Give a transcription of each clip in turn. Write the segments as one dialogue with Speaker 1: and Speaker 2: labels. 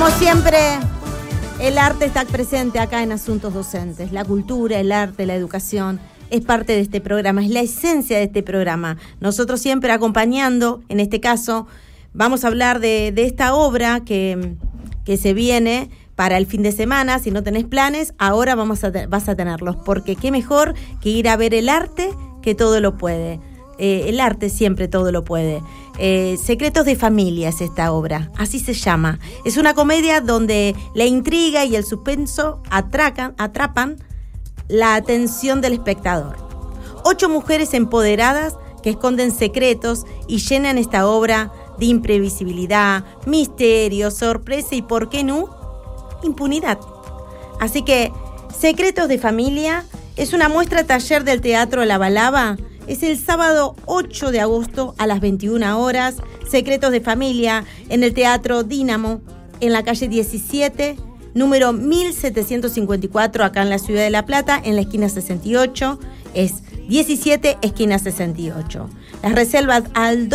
Speaker 1: Como siempre, el arte está presente acá en Asuntos Docentes. La cultura, el arte, la educación es parte de este programa, es la esencia de este programa. Nosotros siempre acompañando, en este caso, vamos a hablar de esta obra que se viene para el fin de semana. Si no tenés planes, ahora vas a tenerlos, porque qué mejor que ir a ver el arte que todo lo puede. El arte siempre todo lo puede. Secretos de familia es esta obra, así se llama. Es una comedia donde la intriga y el suspenso atrapan la atención del espectador. 8 mujeres empoderadas que esconden secretos y llenan esta obra de imprevisibilidad, misterio, sorpresa y, ¿por qué no?, impunidad. Así que Secretos de Familia es una muestra taller del Teatro La Balaba. Es el sábado 8 de agosto a las 21 horas. Secretos de Familia en el Teatro Dínamo, en la calle 17, número 1754, acá en la ciudad de La Plata, en la esquina 68. Es 17, esquina 68. Las reservas al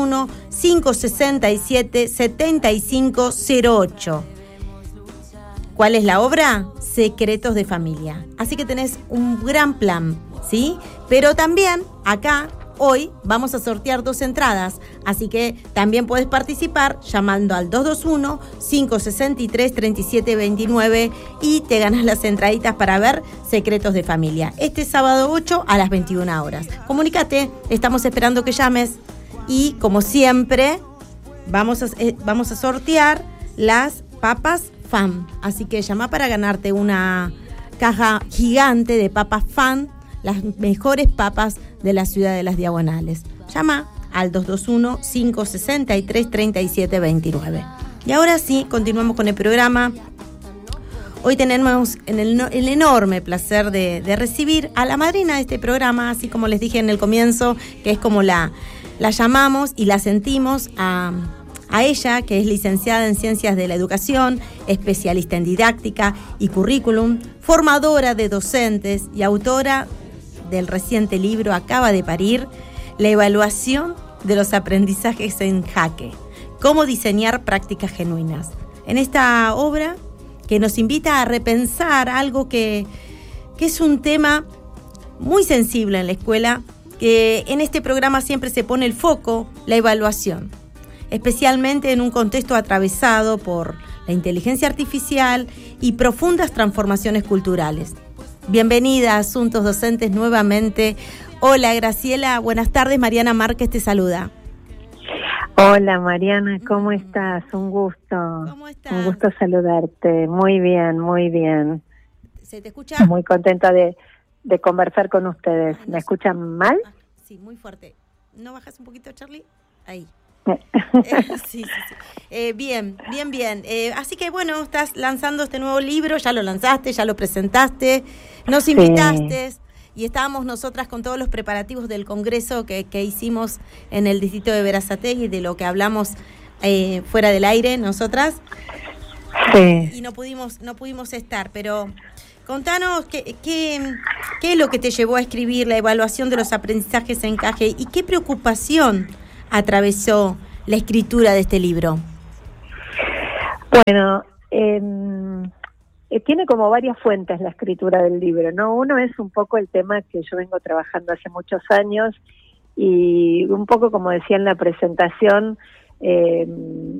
Speaker 1: 221-567-7508. ¿Cuál es la obra? Secretos de Familia. Así que tenés un gran plan, ¿sí? Pero también acá, hoy, vamos a sortear 2 entradas. Así que también puedes participar llamando al 221-563-3729 y te ganas las entraditas para ver Secretos de Familia. Este sábado 8 a las 21 horas. Comunícate, estamos esperando que llames. Y como siempre, vamos a sortear las papas Fan. Así que llama para ganarte una caja gigante de papas Fan, las mejores papas de la ciudad de Las Diagonales. Llama al 221-563-3729. Y ahora sí, continuamos con el programa. Hoy tenemos el enorme placer de recibir a la madrina de este programa, así como les dije en el comienzo, que es como la llamamos y la sentimos a ella, que es licenciada en Ciencias de la Educación, especialista en didáctica y currículum, formadora de docentes y autora del reciente libro Acaba de parir, la evaluación de los aprendizajes en jaque, cómo diseñar prácticas genuinas. En esta obra que nos invita a repensar algo que es un tema muy sensible en la escuela, que en este programa siempre se pone el foco, la evaluación, especialmente en un contexto atravesado por la inteligencia artificial y profundas transformaciones culturales. Bienvenida a Asuntos Docentes nuevamente. Hola, Graciela, buenas tardes. Mariana Márquez te saluda.
Speaker 2: Hola, Mariana, ¿cómo estás? Un gusto.
Speaker 1: ¿Cómo estás?
Speaker 2: Un gusto saludarte. Muy bien, muy bien.
Speaker 1: ¿Se te escucha?
Speaker 2: Muy contenta de conversar con ustedes. ¿Me escuchan mal?
Speaker 1: Sí, muy fuerte. ¿No bajas un poquito, Charlie? Ahí. Sí. Bien. Así que bueno, estás lanzando este nuevo libro, ya lo lanzaste, ya lo presentaste, nos invitaste y estábamos nosotras con todos los preparativos del congreso que hicimos en el distrito de Berazategui, de lo que hablamos fuera del aire nosotras.
Speaker 2: Sí.
Speaker 1: Y no pudimos estar, pero contanos qué es lo que te llevó a escribir la evaluación de los aprendizajes en jaque y qué preocupación atravesó la escritura de este libro.
Speaker 2: Bueno, tiene como varias fuentes la escritura del libro, ¿no? Uno es un poco el tema que yo vengo trabajando hace muchos años y un poco, como decía en la presentación,